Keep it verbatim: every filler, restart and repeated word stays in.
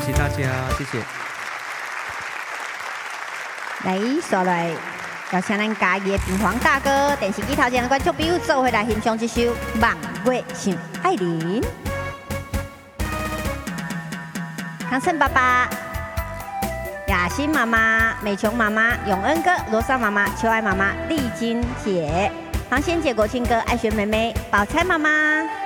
谢大家，谢谢。 来，刷来，邀请咱家己的平房大哥、电视机头前的观众朋友做伙来欣赏这首《望月想爱人》。康胜爸爸、雅欣妈妈、美琼妈妈、永恩哥、罗莎妈妈、秋爱妈妈、丽晶姐、唐仙姐、国庆哥、爱璇妹妹、宝钗妈妈。